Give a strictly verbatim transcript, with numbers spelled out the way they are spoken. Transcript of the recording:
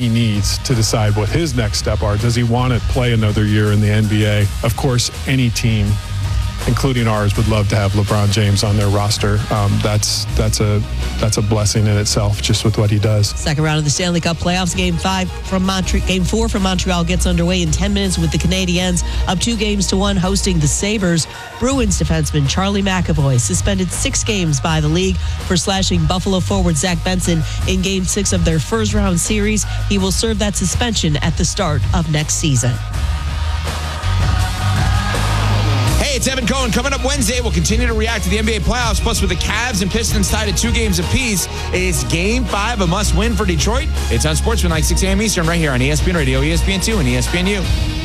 he needs to decide what his next step are. Does he want to play another year in the N B A? Of course, any team, including ours, would love to have LeBron James on their roster. Um, that's that's a that's a blessing in itself, just with what he does. Second round of the Stanley Cup playoffs, game five from Montreal, game four from Montreal gets underway in ten minutes with the Canadiens up two games to one hosting the Sabres. Bruins defenseman Charlie McAvoy suspended six games by the league for slashing Buffalo forward Zach Benson in game six of their first round series. He will serve that suspension at the start of next season. It's Evan Cohen. Coming up Wednesday, we'll continue to react to the N B A playoffs. Plus, with the Cavs and Pistons tied at two games apiece, it's game five, a must-win for Detroit. It's on Sportsman like six a.m. Eastern right here on E S P N Radio, E S P N two, and E S P N U.